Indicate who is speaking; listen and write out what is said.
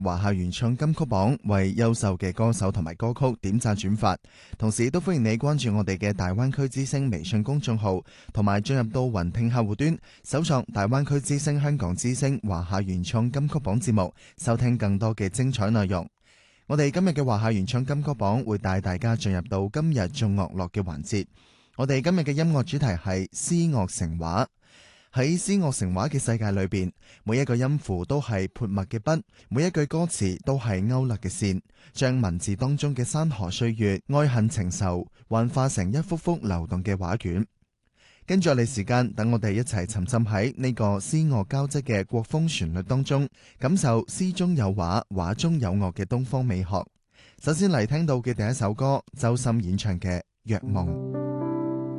Speaker 1: 華夏原創金曲榜，為優秀嘅歌手同埋歌曲點讚轉發。同時都歡迎你關注我哋嘅大灣區之聲微信公眾號，同埋進入到雲聽客戶端，搜索大灣區之聲香港之聲華夏原創金曲榜節目，收聽更多嘅精彩內容。我哋今日嘅華夏原創金曲榜會帶大家進入到今日眾樂樂嘅環節。我哋今日嘅音樂主題係詩樂成畫。喺詩樂成畫嘅世界裏邊，每一個音符都係潑墨嘅筆，每一句歌詞都係勾勒嘅線，將文字當中嘅山河歲月、愛恨情仇幻化成一幅幅流動嘅畫卷。跟住我哋時間，等我哋一齊沉浸喺呢個詩樂交織嘅國風旋律當中，感受詩中有畫，畫中有樂嘅東方美學。首先嚟聽到嘅第一首歌，周深演唱嘅《若夢》。